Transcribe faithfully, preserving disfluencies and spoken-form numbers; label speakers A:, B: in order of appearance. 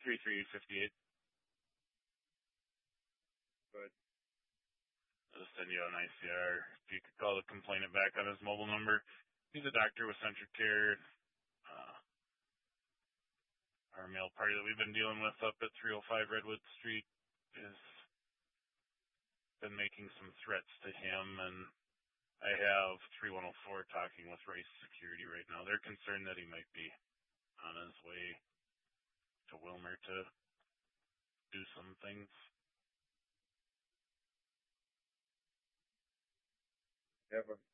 A: three three five eight.
B: Good.
A: I'll send you an I C R. If you could call the complainant back on his mobile number. He's a doctor with Centric Care. Uh, our mail party that we've been dealing with up at three oh five Redwood Street has been making some threats to him, and I have three one oh four talking with Rice Security right now. They're concerned that he might be on his way to Wilmer to do some things.
B: Have a